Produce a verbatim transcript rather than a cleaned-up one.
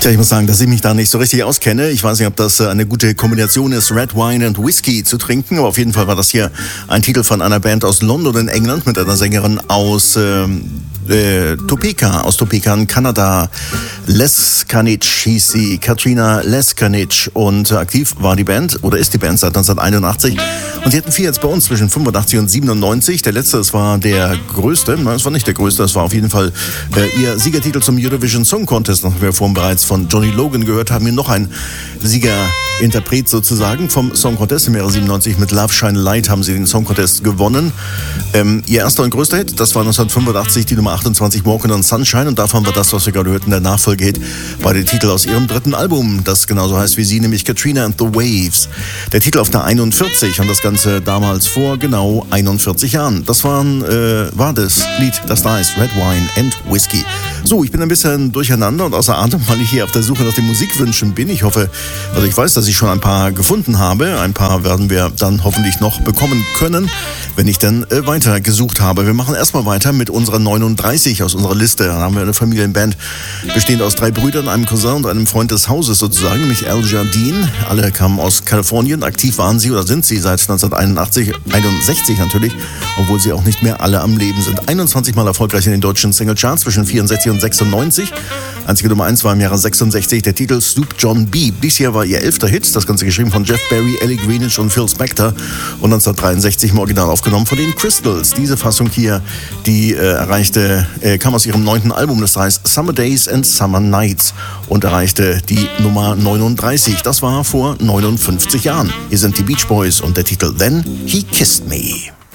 Tja, ich muss sagen, dass ich mich da nicht so richtig auskenne. Ich weiß nicht, ob das eine gute Kombination ist, Red Wine und Whisky zu trinken. Aber auf jeden Fall war das hier ein Titel von einer Band aus London in England mit einer Sängerin aus ähm, äh, Topeka, aus Topeka in Kanada. Lescanic hieß sie, Katrina Lescanic. Und äh, aktiv war die Band, oder ist die Band seit neunzehnhunderteinundachtzig. Und sie hatten vier jetzt bei uns zwischen fünfundachtzig und siebenundneunzig. Der letzte, das war der größte. Nein, es war nicht der größte, das war auf jeden Fall äh, ihr Siegertitel zum Eurovision Song Contest. Noch wir vorhin bereits von Johnny Logan gehört haben, hier noch ein Siegerinterpret sozusagen vom Song Contest. Im Jahre siebenundneunzig mit Love Shine Light haben sie den Song Contest gewonnen. Ähm, ihr erster und größter Hit, das war neunzehnhundertfünfundachtzig die Nummer achtundzwanzig, Walking on Sunshine. Und davon war das, was wir gerade hörten, der Nachfolgehit bei den Titel aus ihrem dritten Album, das genauso heißt wie sie, nämlich Katrina and the Waves. Der Titel auf der einundvierzig und das Ganze damals vor genau einundvierzig Jahren. Das waren, äh, war das Lied, das da ist, Red Wine and Whisky. So, ich bin ein bisschen durcheinander und außer Atem, weil ich hier auf der Suche nach den Musikwünschen bin. Ich hoffe, also ich weiß, dass ich schon ein paar gefunden habe. Ein paar werden wir dann hoffentlich noch bekommen können, wenn ich dann äh, weiter gesucht habe. Wir machen erstmal weiter mit unserer neununddreißig aus unserer Liste. Da haben wir eine Familienband, bestehend aus drei Brüdern, einem Cousin und einem Freund des Hauses sozusagen, nämlich Al Jardine. Alle kamen aus Kalifornien. Aktiv waren sie oder sind sie seit neunzehnhunderteinundachtzig, einundsechzig natürlich, obwohl sie auch nicht mehr alle am Leben sind. einundzwanzig Mal erfolgreich in den deutschen Singlecharts zwischen vierundsechzig und sechsundneunzig. Einzige Nummer eins war im Jahre sechsundsechzig der Titel Snoop John B. Dies hier war ihr elfter Hit, das Ganze geschrieben von Jeff Berry, Ellie Greenwich und Phil Spector und neunzehnhundertdreiundsechzig im Original aufgenommen von den Crystals. Diese Fassung hier, die äh, erreichte, äh, kam aus ihrem neunten Album, das heißt Summer Days and Summer Nights und erreichte die Nummer neununddreißig. Das war vor neunundfünfzig Jahren. Hier sind die Beach Boys und der Titel Then He Kissed Me.